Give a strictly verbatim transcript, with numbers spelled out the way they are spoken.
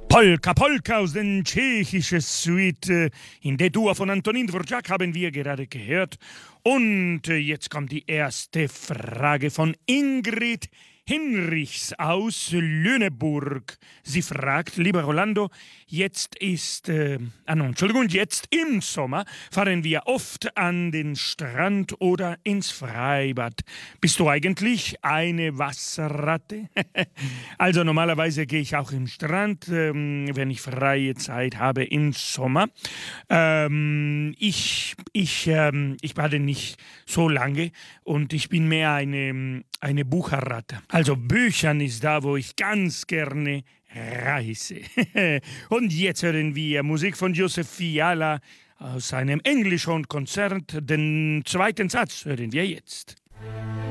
Polka, Polka aus den tschechischen Suite äh, in D-Dur von Antonin Dvorak haben wir gerade gehört. Und äh, jetzt kommt die erste Frage von Ingrid Hinrichs aus Lüneburg. Sie fragt, lieber Rolando, jetzt ist, äh, ah no, Entschuldigung, jetzt im Sommer fahren wir oft an den Strand oder ins Freibad. Bist du eigentlich eine Wasserratte? Also normalerweise gehe ich auch im Strand, ähm, wenn ich freie Zeit habe im Sommer. Ähm, ich, ich, ähm, ich bade nicht so lange und ich bin mehr eine, eine Bucherratte. Also Büchern ist da, wo ich ganz gerne reise. Und jetzt hören wir Musik von Joseph Fiala aus seinem Englischhorn-Konzert. Den zweiten Satz hören wir jetzt.